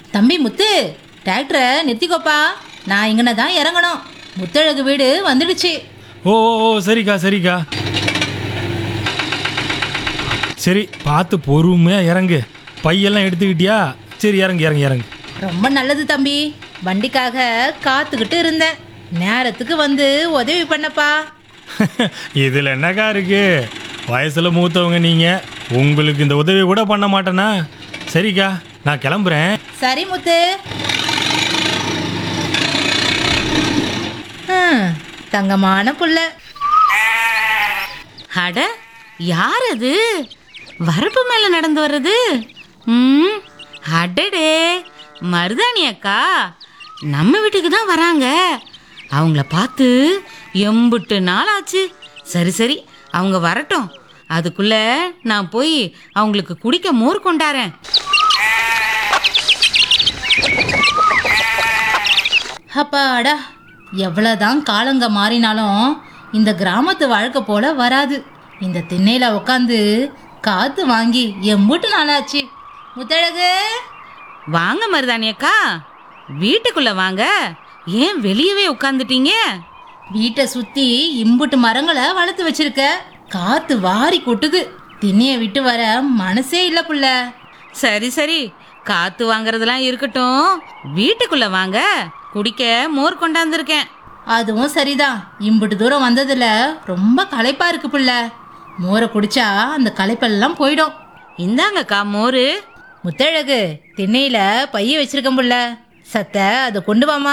தம்பி முத்து, டிராக்டரை நிறுத்திக்கோப்பா. நான் இங்கன தான் இறங்கணும். முத்தழகு வீடு வந்துடுச்சு. ஓ ஓ ஓ, சரிக்கா சரிக்கா. சரி, பார்த்து பொறுமையாக இறங்கு. பையெல்லாம் எடுத்துக்கிட்டியா? சரி, இறங்கு இறங்கு இறங்கு. ரொம்ப நல்லது தம்பி. வண்டிக்காக காத்துக்கிட்டு இருந்தேன். நேரத்துக்கு வந்து உதவி பண்ணப்பா. இதில் என்னக்கா இருக்கு? வயசில் மூத்தவங்க நீங்கள், உங்களுக்கு இந்த உதவி கூட பண்ண மாட்டேனா? சரிக்கா, நான் கிளம்புறேன். சரி முத்து. தங்கமான புள்ள. அட, யார் அது வரப்பு மேல நடந்து வர்றது? அடடே, மருதாணி அக்கா நம்ம வீட்டுக்கு தான் வராங்க. அவங்கள பார்த்து எம்புட்டு நாள் ஆச்சு. சரி சரி, அவங்க வரட்டும். அதுக்குள்ள நான் போய் அவங்களுக்கு குடிக்க மோர் கொண்டாரேன். அப்பாடா, எவ்வளோதான் காலங்க மாறினாலும் இந்த கிராமத்து வாழ்க்கை போல வராது. இந்த திண்ணையில உட்காந்து காத்து வாங்கி எம்புட்டு நாளாச்சு. முத்தழகு, வாங்க மருதாணி அக்கா, வீட்டுக்குள்ள வாங்க. ஏன் வெளியவே உட்காந்துட்டீங்க? வீட்டை சுத்தி இம்புட்டு மரங்களை வளர்த்து வச்சிருக்க. காத்து வாரி கொட்டுது. திண்ணைய விட்டு வர மனசே இல்ல புள்ள. சரி சரி, காத்து வாங்குறதெல்லாம் இருக்கட்டும், வீட்டுக்குள்ள வாங்க. குடிக்க மோர் கொண்டாந்துருக்கேன். அதுவும் சரிதான். இம்புட்டு தூரம் வந்ததுல ரொம்ப களைப்பா இருக்கு புள்ள. மோரை குடிச்சா அந்த களைப்பெல்லாம் போயிடும். இந்தாங்கக்கா மோரு. முத்தழகு, திண்ணையில பைய வச்சிருக்கேன் புள்ள. சத்த அதை கொண்டு வாமா.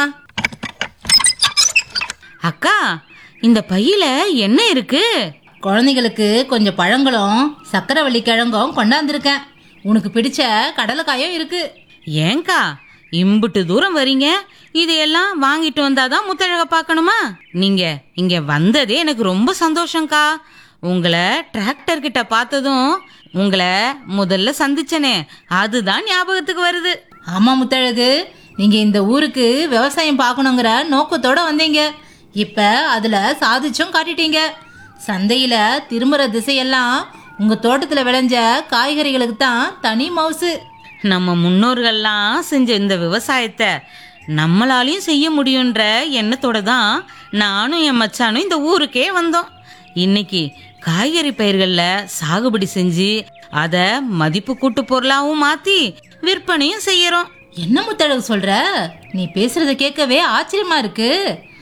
அக்கா, இந்த பையில என்ன இருக்கு? குழந்தைகளுக்கு கொஞ்சம் பழங்களும் சக்கரவள்ளி கிழங்கும் கொண்டாந்துருக்கேன். உனக்கு பிடிச்ச கடலைக்காயும் இருக்கு. ஏங்கா இம்புட்டு தூரம் வரீங்க, இதையெல்லாம் வாங்கிட்டு வந்தாதான் முத்தழக பார்க்கணுமா? நீங்க இங்க வந்ததே எனக்கு ரொம்ப சந்தோஷம்க்கா. உங்களை டிராக்டர் கிட்ட பார்த்ததும் உங்களை முதல்ல சந்திச்சனே, அதுதான் ஞாபகத்துக்கு வருது. ஆமா முத்தழகு, நீங்க இந்த ஊருக்கு விவசாயம் பார்க்கணுங்கிற நோக்கத்தோட வந்தீங்க. இப்ப அதுல சாதிச்சும் காட்டிட்டீங்க. சந்தையில திரும்புற திசையெல்லாம் உங்க தோட்டத்துல விளைஞ்ச காய்கறிகளுக்கு தான் தனி மவுசு. நம்ம முன்னோர்கள்லாம் செஞ்ச இந்த விவசாயத்தை நம்மளாலையும் செய்ய முடியுன்ற எண்ணத்தோட தான் நானும் என் மச்சானும் இந்த ஊருக்கே வந்தோம். இன்னைக்கு காய்கறி பயிர்களில் சாகுபடி செஞ்சு அதை மதிப்பு கூட்டு பொருளாகவும் மாற்றி விற்பனையும் செய்யறோம். என்ன முத்தழகு சொல்ற? நீ பேசுறத கேட்கவே ஆச்சரியமா இருக்கு.